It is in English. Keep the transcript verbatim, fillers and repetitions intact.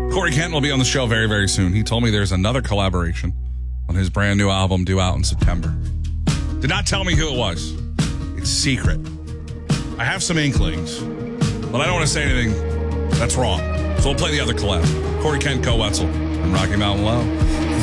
Corey Kent will be on the show very, very soon. He told me there's another collaboration on his brand new album due out in September. Did not tell me who it was. It's secret. I have some inklings, but I don't want to say anything that's wrong. So we'll play the other collab. Corey Kent, Co Wetzel, and Rocky Mountain Low.